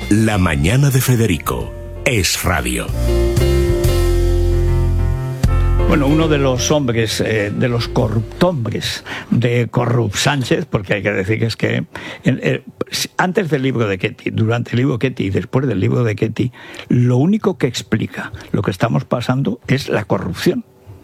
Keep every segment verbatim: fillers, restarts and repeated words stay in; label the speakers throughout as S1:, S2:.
S1: La mañana de Federico es radio.
S2: Bueno, uno de los hombres, eh, de los corruptombres de Corrupt Sánchez, porque hay que decir que es que eh, antes del libro de Ketty, durante el libro de Ketty y después del libro de Ketty, lo único que explica lo que estamos pasando es la corrupción.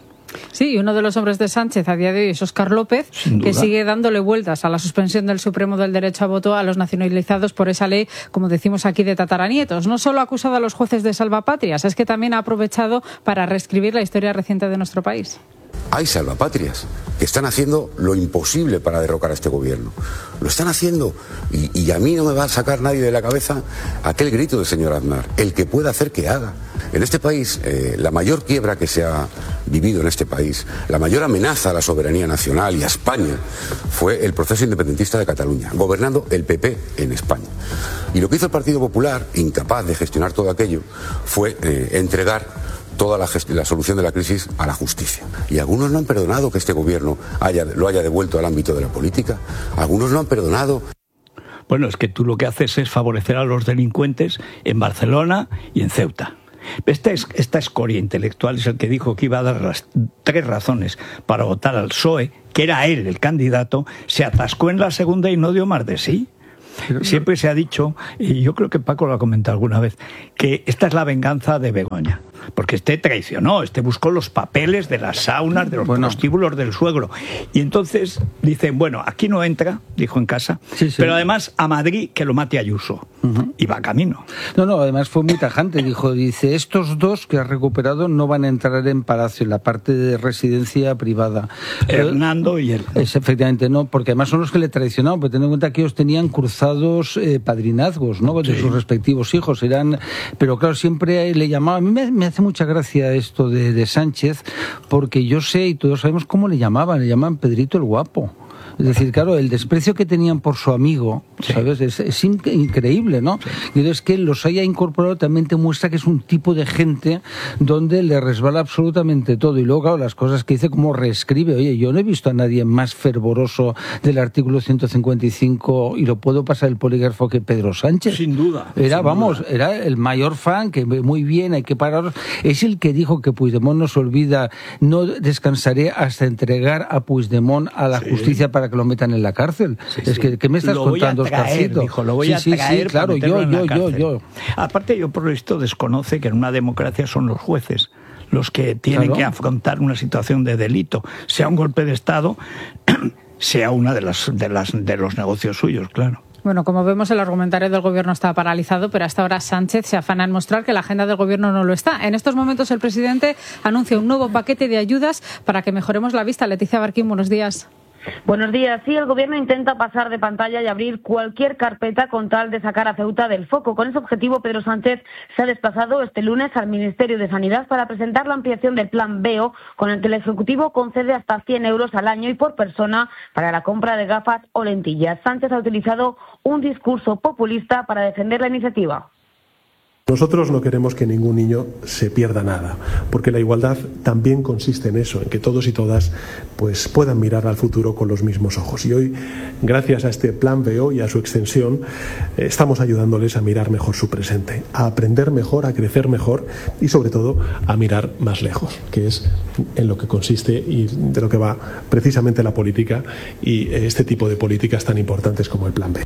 S3: Sí, y uno de los hombres de Sánchez a día de hoy es Óscar López, que sigue dándole vueltas a la suspensión del Supremo del derecho a voto a los nacionalizados por esa ley, como decimos aquí, de tataranietos. No solo ha acusado a los jueces de salvapatrias, es que también ha aprovechado para reescribir la historia reciente de nuestro país.
S4: Hay salvapatrias que están haciendo lo imposible para derrocar a este gobierno. Lo están haciendo y, y a mí no me va a sacar nadie de la cabeza aquel grito del señor Aznar. El que pueda hacer, que haga. En este país, eh, la mayor quiebra que se ha vivido en este país, la mayor amenaza a la soberanía nacional y a España, fue el proceso independentista de Cataluña, gobernando el P P en España. Y lo que hizo el Partido Popular, incapaz de gestionar todo aquello, fue eh, entregar toda la, la solución de la crisis a la justicia. Y algunos no han perdonado que este gobierno haya, lo haya devuelto al ámbito de la política. Algunos no han perdonado.
S2: Bueno, es que tú lo que haces es favorecer a los delincuentes en Barcelona y en Ceuta. Esta, es, esta escoria intelectual es el que dijo que iba a dar las tres razones para votar al P S O E, que era él el candidato, se atascó en la segunda y no dio más de sí. Siempre se ha dicho, y yo creo que Paco lo ha comentado alguna vez, que esta es la venganza de Begoña, porque este traicionó, este buscó los papeles de las saunas, de los bueno. prostíbulos del suegro, y entonces dicen, bueno, aquí no entra, dijo en casa, sí, sí. pero además a Madrid que lo mate Ayuso, uh-huh. y va camino.
S5: No, no, además fue muy tajante, dijo, dice, estos dos que ha recuperado no van a entrar en Palacio, en la parte de residencia privada.
S2: Hernando y él.
S5: Es, efectivamente, no, porque además son los que le traicionaron, porque teniendo en cuenta que ellos tenían cruzados eh, padrinazgos, ¿no? De sí. sus respectivos hijos, eran, pero claro, siempre le llamaba, a mí me, me hace mucha gracia esto de, de Sánchez, porque yo sé y todos sabemos cómo le llamaban, le llamaban Pedrito el Guapo. Es decir, claro, el desprecio que tenían por su amigo, ¿sabes? Sí. Es, es in- increíble, ¿no? Sí. Y entonces que los haya incorporado también te muestra que es un tipo de gente donde le resbala absolutamente todo. Y luego, claro, las cosas que dice, como reescribe. Oye, yo no he visto a nadie más fervoroso del artículo ciento cincuenta y cinco, y lo puedo pasar el polígrafo, que Pedro Sánchez.
S2: Sin duda.
S5: Era,
S2: sin
S5: vamos,
S2: duda.
S5: era el mayor fan, que muy bien, hay que parar. Es el que dijo que Puigdemont no se olvida, no descansaré hasta entregar a Puigdemont a la sí. justicia para que lo metan en la cárcel. Sí, es sí. que ¿qué me estás
S2: lo
S5: contando,
S2: Oscarcito? Dijo, lo voy
S5: sí,
S2: a traer,
S5: sí, sí, claro, yo, yo, yo, yo.
S2: Aparte, yo por esto desconoce que en una democracia son los jueces los que tienen claro. que afrontar una situación de delito, sea un golpe de Estado, sea una de las de las de los negocios suyos, claro.
S3: Bueno, como vemos, el argumentario del Gobierno está paralizado, pero hasta ahora Sánchez se afana en mostrar que la agenda del Gobierno no lo está. En estos momentos el presidente anuncia un nuevo paquete de ayudas para que mejoremos la vista. Leticia Barquín, buenos días.
S6: Buenos días. Sí, el Gobierno intenta pasar de pantalla y abrir cualquier carpeta con tal de sacar a Ceuta del foco. Con ese objetivo, Pedro Sánchez se ha desplazado este lunes al Ministerio de Sanidad para presentar la ampliación del Plan B E O, con el que el Ejecutivo concede hasta cien euros al año y por persona para la compra de gafas o lentillas. Sánchez ha utilizado un discurso populista para defender la iniciativa.
S7: Nosotros no queremos que ningún niño se pierda nada, porque la igualdad también consiste en eso, en que todos y todas pues, puedan mirar al futuro con los mismos ojos. Y hoy, gracias a este Plan B E O y a su extensión, eh, estamos ayudándoles a mirar mejor su presente, a aprender mejor, a crecer mejor y, sobre todo, a mirar más lejos, que es en lo que consiste y de lo que va precisamente la política y este tipo de políticas tan importantes como el Plan B.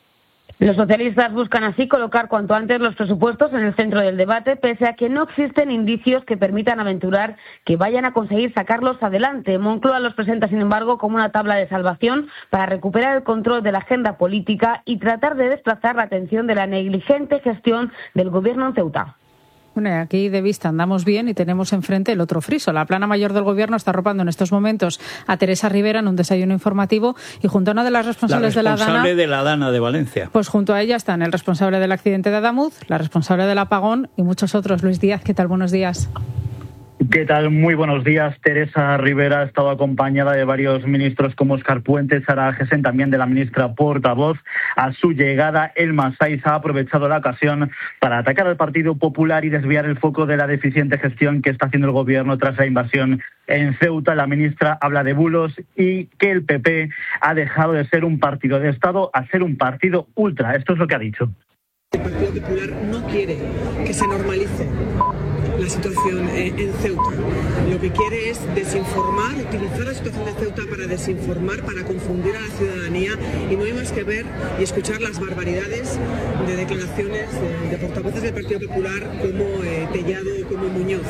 S6: Los socialistas buscan así colocar cuanto antes los presupuestos en el centro del debate, pese a que no existen indicios que permitan aventurar que vayan a conseguir sacarlos adelante. Moncloa los presenta, sin embargo, como una tabla de salvación para recuperar el control de la agenda política y tratar de desplazar la atención de la negligente gestión del Gobierno en Ceuta.
S3: Bueno, aquí de vista andamos bien y tenemos enfrente el otro friso. La plana mayor del Gobierno está arropando en estos momentos a Teresa Rivera en un desayuno informativo y junto a una de las responsables
S2: la
S3: de la Dana...
S2: responsable de la Dana de Valencia.
S3: Pues junto a ella están el responsable del accidente de Adamuz, la responsable del apagón y muchos otros. Luis Díaz, ¿qué tal? Buenos días.
S8: ¿Qué tal? Muy buenos días. Teresa Rivera ha estado acompañada de varios ministros como Óscar Puente, Sara Agesen, también de la ministra portavoz. A su llegada, Elma Saiz ha aprovechado la ocasión para atacar al Partido Popular y desviar el foco de la deficiente gestión que está haciendo el Gobierno tras la invasión en Ceuta. La ministra habla de bulos y que el P P ha dejado de ser un partido de Estado a ser un partido ultra. Esto es lo que ha dicho.
S9: El Partido Popular no quiere que se normalice la situación en Ceuta. Lo que quiere es desinformar, utilizar la situación de Ceuta para desinformar, para confundir a la ciudadanía, y no hay más que ver y escuchar las barbaridades de declaraciones de, de portavoces del Partido Popular como eh, Tellado o como Muñoz.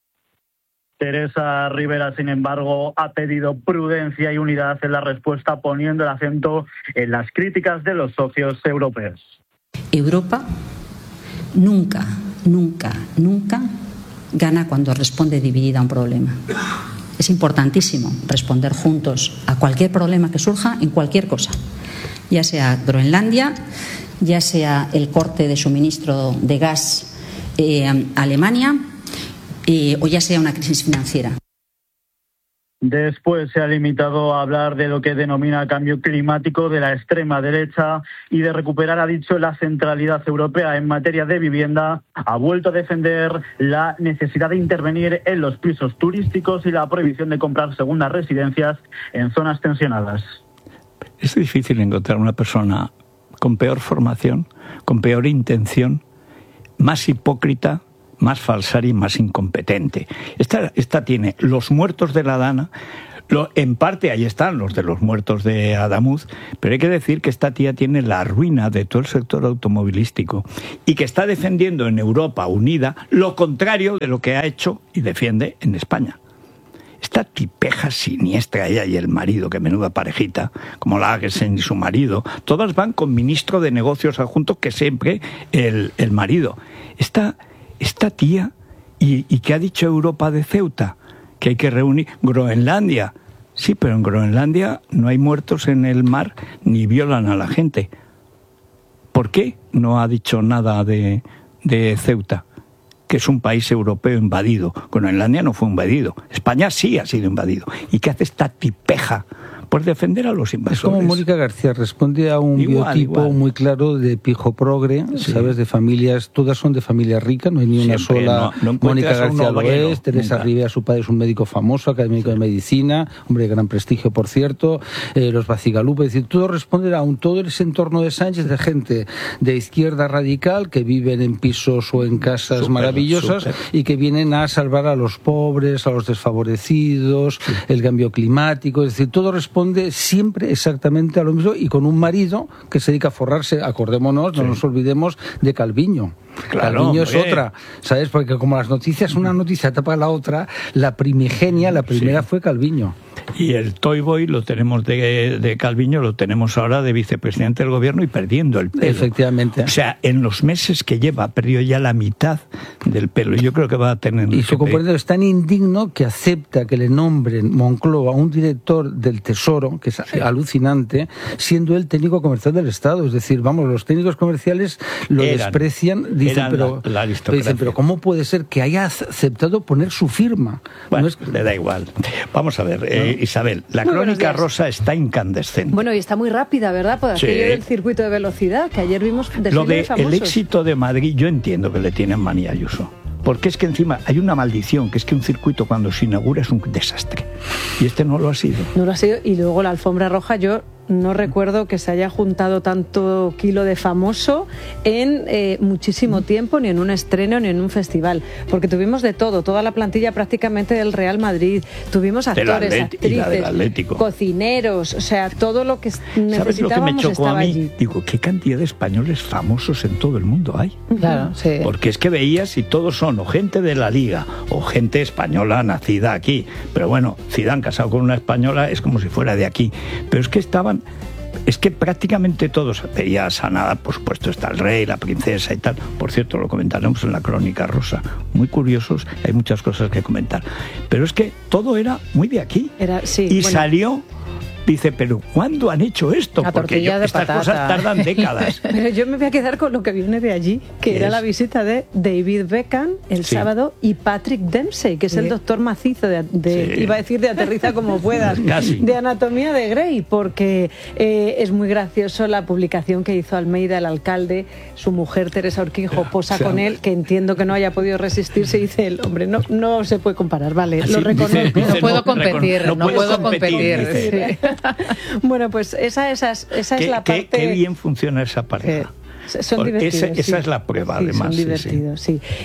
S8: Teresa Rivera, sin embargo, ha pedido prudencia y unidad en la respuesta, poniendo el acento en las críticas de los socios europeos.
S10: Europa nunca, nunca, nunca gana cuando responde dividida a un problema. Es importantísimo responder juntos a cualquier problema que surja en cualquier cosa, ya sea Groenlandia, ya sea el corte de suministro de gas eh, a Alemania, eh, o ya sea una crisis financiera.
S8: Después se ha limitado a hablar de lo que denomina cambio climático, de la extrema derecha y de recuperar, ha dicho, la centralidad europea en materia de vivienda. Ha vuelto a defender la necesidad de intervenir en los pisos turísticos y la prohibición de comprar segundas residencias en zonas tensionadas.
S2: Es difícil encontrar una persona con peor formación, con peor intención, más hipócrita, más falsaria y más incompetente. Esta, esta tiene los muertos de la Dana, lo, en parte ahí están los de los muertos de Adamuz, pero hay que decir que esta tía tiene la ruina de todo el sector automovilístico y que está defendiendo en Europa unida lo contrario de lo que ha hecho y defiende en España. Esta tipeja siniestra, ella y el marido, que menuda parejita, como la Agersen y su marido, todas van con ministro de negocios adjunto, que siempre el, el marido. Esta... Esta tía, ¿y, ¿y qué ha dicho Europa de Ceuta? Que hay que reunir Groenlandia. Sí, pero en Groenlandia no hay muertos en el mar ni violan a la gente. ¿Por qué no ha dicho nada de, de Ceuta? Que es un país europeo invadido. Groenlandia no fue invadido. España sí ha sido invadido. ¿Y qué hace esta tipeja? Por defender a los invasores.
S5: Es como Mónica García, responde a un igual, biotipo igual. muy claro de pijo progre, sí. ¿sabes? De familias, todas son de familias ricas, no hay ni una Siempre, sola. No, no Mónica García lo es, Teresa nunca. Rivera, su padre es un médico famoso, académico de medicina, hombre de gran prestigio, por cierto, eh, los Bacigalupe, es decir, todo responde a un todo ese entorno de Sánchez de gente de izquierda radical que viven en pisos o en casas super, maravillosas super. y que vienen a salvar a los pobres, a los desfavorecidos, sí. el cambio climático, es decir, todo responde siempre exactamente a lo mismo y con un marido que se dedica a forrarse, acordémonos, no sí. nos olvidemos de Calviño. Claro, Calviño es hombre. otra, ¿sabes? Porque como las noticias, una noticia tapa la otra, la primigenia, la primera sí. fue Calviño.
S2: Y el Toy Boy lo tenemos de, de Calviño, lo tenemos ahora de vicepresidente del gobierno y perdiendo el pelo.
S5: Efectivamente.
S2: O sea, en los meses que lleva, ha perdido ya la mitad del pelo. Yo creo que va a tener...
S5: Y su componente es tan indigno que acepta que le nombren Moncloa a un director del Tesoro, que es sí. alucinante, siendo él técnico comercial del Estado. Es decir, vamos, los técnicos comerciales lo Eran. desprecian, dicen, pero,
S2: la, la
S5: dicen, pero ¿cómo puede ser que haya aceptado poner su firma?
S2: Bueno, no es... le da igual. Vamos a ver... ¿No? Eh, Isabel, la muy crónica rosa está incandescente.
S3: Bueno, y está muy rápida, ¿verdad? Por
S2: sí.
S3: aquello del circuito de velocidad, que ayer vimos
S2: Lo de
S3: famosos.
S2: El éxito de Madrid, yo entiendo que le tienen manía a Ayuso. Porque es que encima hay una maldición, que es que un circuito cuando se inaugura es un desastre. Y este no lo ha sido.
S3: No lo ha sido. Y luego la alfombra roja, yo no recuerdo que se haya juntado tanto kilo de famoso en eh, muchísimo tiempo, ni en un estreno, ni en un festival. Porque tuvimos de todo, toda la plantilla prácticamente del Real Madrid. Tuvimos actores, actrices, cocineros, o sea, todo lo que necesitábamos.
S2: ¿Sabes lo que me chocó a mí?
S3: Allí.
S2: Digo, ¿qué cantidad de españoles famosos en todo el mundo hay?
S3: Claro, sí.
S2: Porque es que veías y todos son o gente de la Liga o gente española nacida aquí. Pero bueno, Zidane casado con una española es como si fuera de aquí. Pero es que estaban... Es que prácticamente todos, veía a Sanada, por supuesto está el rey, la princesa y tal, por cierto lo comentaremos en la crónica rosa, muy curiosos, hay muchas cosas que comentar, pero es que todo era muy de aquí,
S3: era, sí,
S2: y
S3: bueno.
S2: salió... Dice, pero ¿cuándo han hecho esto?
S3: La
S2: Porque yo,
S3: de
S2: estas
S3: patata.
S2: cosas tardan décadas.
S3: Pero yo me voy a quedar con lo que viene de allí, que era es? la visita de David Beckham el sí. sábado y Patrick Dempsey, que es sí. el doctor macizo de, de sí. iba a decir de aterriza como puedas,
S2: Casi.
S3: de Anatomía de Grey, porque eh, es muy gracioso la publicación que hizo Almeida, el alcalde, su mujer Teresa Urquijo posa sí. con él, que entiendo que no haya podido resistirse, y dice el hombre, no, no se puede comparar, vale,
S2: Así,
S3: lo reconozco.
S2: Dice, dice,
S3: no puedo
S2: no,
S3: competir,
S2: no,
S3: no puedo competir.
S2: competir
S3: Sí. Bueno, pues esa, esa, esa
S2: ¿Qué,
S3: es la
S2: qué,
S3: parte...
S2: Qué bien funciona esa pareja.
S3: Eh. Son divertidos.
S2: Ese,
S3: sí.
S2: Esa es la prueba,
S11: Sí,
S2: además.
S11: son divertidos, sí. sí.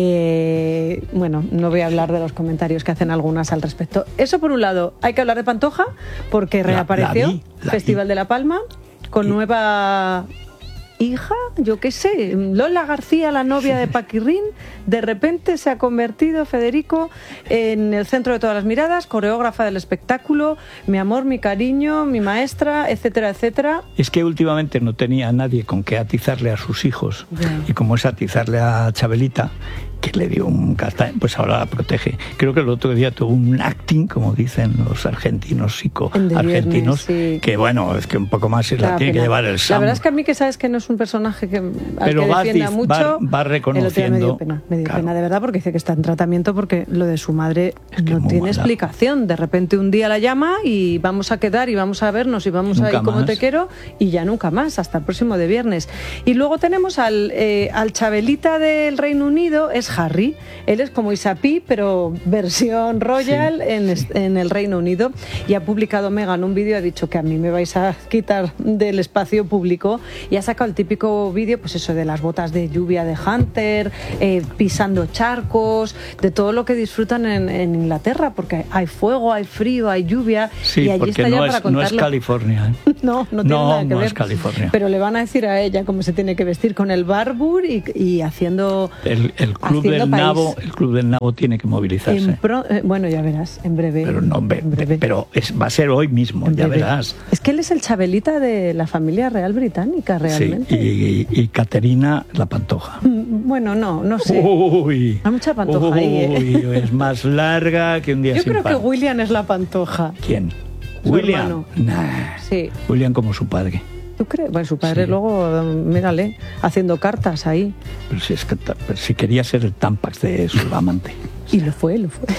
S11: Eh, bueno, no voy a hablar de los comentarios que hacen algunas al respecto. Eso por un lado. Hay que hablar de Pantoja, porque reapareció,
S2: la vi, la
S11: Festival
S2: vi.
S11: de La Palma, con
S2: Y-
S11: nueva hija, yo qué sé, Lola García, la novia de Paquirrín, de repente se ha convertido, Federico, en el centro de todas las miradas, coreógrafa del espectáculo, mi amor, mi cariño, mi maestra, etcétera, etcétera.
S2: Es que últimamente no tenía nadie con que atizarle a sus hijos. Y como es atizarle a Chabelita, que le dio un castaño, pues ahora la protege. Creo que el otro día tuvo un acting, como dicen los argentinos, psico-argentinos,
S11: sí.
S2: que bueno, es que un poco más se la
S11: Da
S2: tiene
S11: pena.
S2: que llevar el
S11: La
S2: Sam.
S11: verdad es que a mí, que sabes que no es un personaje que, al
S2: Pero
S11: que
S2: va
S11: defienda
S2: dic-
S11: mucho,
S2: va- va
S11: el otro día
S2: reconociendo,
S11: me dio pena, me dio
S2: claro.
S11: pena de verdad, porque dice que está en tratamiento, porque lo de su madre
S2: Es que
S11: no
S2: es muy
S11: tiene
S2: mala.
S11: explicación. De repente un día la llama y vamos a quedar y vamos a vernos y vamos
S2: Nunca
S11: a ir como
S2: más.
S11: te quiero, y ya nunca más, hasta el próximo de viernes. Y luego tenemos al, eh, al Chabelita del Reino Unido, es Harry. Él es como Isapi, pero versión royal
S2: Sí,
S11: en,
S2: sí.
S11: est- en el Reino Unido. Y ha publicado Meghan un vídeo, ha dicho que a mí me vais a quitar del espacio público, y ha sacado el típico vídeo, pues eso, de las botas de lluvia de Hunter, eh, pisando charcos, de todo lo que disfrutan en, en Inglaterra, porque hay fuego, hay frío, hay lluvia,
S2: Sí,
S11: y allí
S2: porque
S11: está ya
S2: no
S11: para
S2: es, no es
S11: contarlo.
S2: California. ¿eh?
S11: No, no tiene
S2: No,
S11: nada que
S2: no
S11: ver.
S2: es California.
S11: Pero le van a decir a ella cómo se tiene que vestir con el barbur y, y haciendo...
S2: El, el club
S11: Haciendo
S2: del
S11: país.
S2: Nabo, el club del Nabo tiene que movilizarse.
S11: en pro- eh, bueno, ya verás, en breve.
S2: Pero no, ve-
S11: en breve.
S2: pero es, va a ser hoy mismo,
S11: En
S2: ya
S11: breve.
S2: verás.
S11: Es que él es el Chabelita de la familia real británica, realmente.
S2: Sí, y, y, y Caterina la Pantoja.
S11: Mm, Bueno, no, no sé.
S2: Uy,
S11: Hay mucha Pantoja ahí, ¿eh?
S2: Uy, es más larga que un día
S11: Yo
S2: sin
S11: creo
S2: pan.
S11: que William es la Pantoja.
S2: ¿Quién?
S11: Su
S2: William.
S11: hermano.
S2: Nah.
S11: Sí.
S2: William como su padre.
S11: ¿Tú crees? Bueno, su padre
S2: Sí.
S11: luego, mírale, haciendo cartas ahí.
S2: Pero si, es que, ta- pero si quería ser el Tampax de su amante.
S11: Y lo fue, lo fue.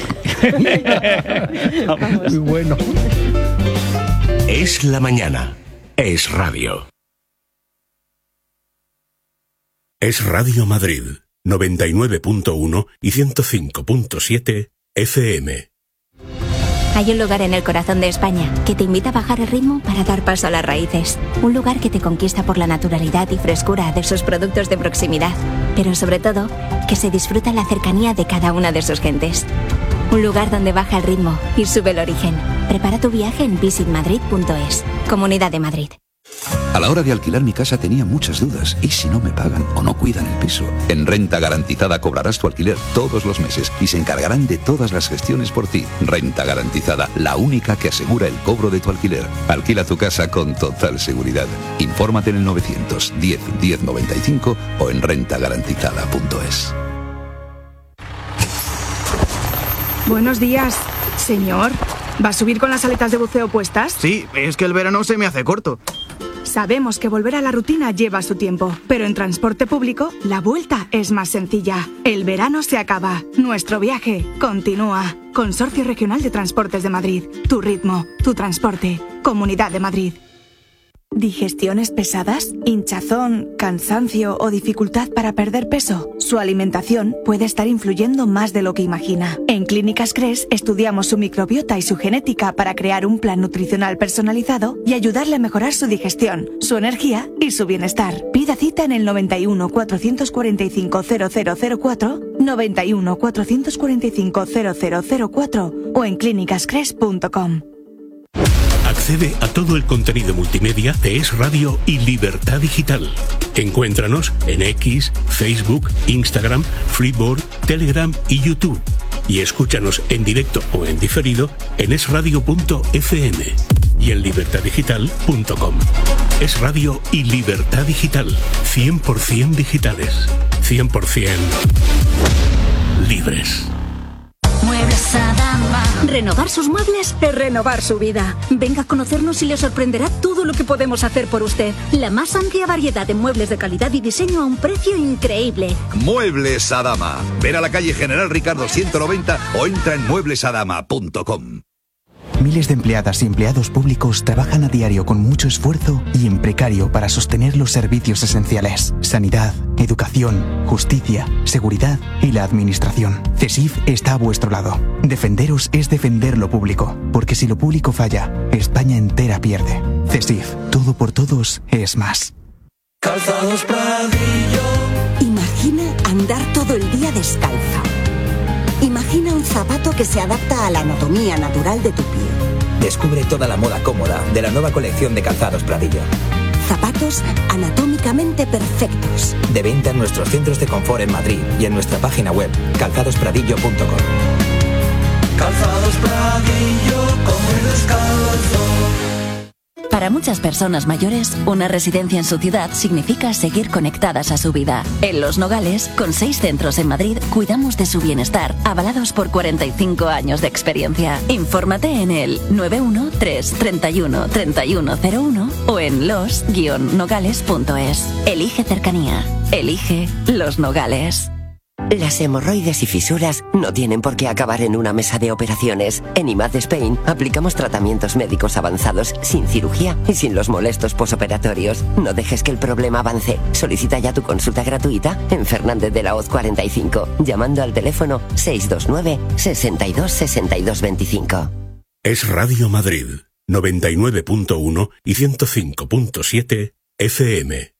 S11: Vamos.
S2: Muy bueno.
S1: Es la mañana. Es radio. Es Radio Madrid, noventa y nueve punto uno y ciento cinco punto siete F M.
S12: Hay un lugar en el corazón de España que te invita a bajar el ritmo para dar paso a las raíces. Un lugar que te conquista por la naturalidad y frescura de sus productos de proximidad, pero sobre todo, que se disfruta la cercanía de cada una de sus gentes. Un lugar donde baja el ritmo y sube el origen. Prepara tu viaje en visit madrid punto es. Comunidad de Madrid.
S13: A la hora de alquilar mi casa tenía muchas dudas. ¿Y si no me pagan o no cuidan el piso? En Renta Garantizada cobrarás tu alquiler todos los meses y se encargarán de todas las gestiones por ti. Renta Garantizada, la única que asegura el cobro de tu alquiler. Alquila tu casa con total seguridad. Infórmate en el novecientos diez diez noventa y cinco o en renta garantizada punto es.
S14: Buenos días, señor. ¿Va a subir con las aletas de buceo puestas?
S15: Sí, es que el verano se me hace corto.
S14: Sabemos que volver a la rutina lleva su tiempo, pero en transporte público la vuelta es más sencilla. El verano se acaba, nuestro viaje continúa. Consorcio Regional de Transportes de Madrid. Tu ritmo, tu transporte. Comunidad de Madrid. ¿Digestiones pesadas? ¿Hinchazón, cansancio o dificultad para perder peso? Su alimentación puede estar influyendo más de lo que imagina. En Clínicas Cres estudiamos su microbiota y su genética para crear un plan nutricional personalizado y ayudarle a mejorar su digestión, su energía y su bienestar. Pida cita en el noventa y uno, cuatrocientos cuarenta y cinco, cero cero cero cuatro, noventa y uno, cuatrocientos cuarenta y cinco, cero cero cero cuatro o en clínicas cres punto com.
S1: Accede a todo el contenido multimedia de Es Radio y Libertad Digital. Encuéntranos en X, Facebook, Instagram, Flipboard, Telegram y YouTube. Y escúchanos en directo o en diferido en es radio punto efe eme y en libertad digital punto com. Es Radio y Libertad Digital. cien por ciento digitales. cien por ciento libres.
S16: Muebles Adama. Renovar sus muebles es renovar su vida. Venga a conocernos y le sorprenderá todo lo que podemos hacer por usted. La más amplia variedad de muebles de calidad y diseño a un precio increíble.
S17: Muebles Adama. Ven a la calle General Ricardo ciento noventa o entra en muebles adama punto com.
S18: Miles de empleadas y empleados públicos trabajan a diario con mucho esfuerzo y en precario para sostener los servicios esenciales: sanidad, educación, justicia, seguridad y la administración. CESIF está a vuestro lado. Defenderos es defender lo público, porque si lo público falla, España entera pierde. CESIF, todo por todos es más.
S19: Calzados Pradillo.
S20: Imagina andar todo el día descalza. Imagina un zapato que se adapta a la anatomía natural de tu pie.
S21: Descubre toda la moda cómoda de la nueva colección de Calzados Pradillo.
S20: Zapatos anatómicamente perfectos.
S21: De venta en nuestros centros de confort en Madrid y en nuestra página web calzados pradillo punto com.
S19: Calzados Pradillo, como ir descalzo.
S22: Para muchas personas mayores, una residencia en su ciudad significa seguir conectadas a su vida. En Los Nogales, con seis centros en Madrid, cuidamos de su bienestar, avalados por cuarenta y cinco años de experiencia. Infórmate en el nueve uno tres, treinta y uno, treinta y uno cero uno o en los guion nogales punto es. Elige cercanía. Elige Los Nogales.
S23: Las hemorroides y fisuras no tienen por qué acabar en una mesa de operaciones. En I M A D Spain aplicamos tratamientos médicos avanzados sin cirugía y sin los molestos posoperatorios. No dejes que el problema avance. Solicita ya tu consulta gratuita en Fernández de la Hoz cuarenta y cinco, llamando al teléfono seis dos nueve, sesenta y dos, sesenta y dos veinticinco.
S1: Es Radio Madrid, noventa y nueve punto uno y ciento cinco punto siete F M.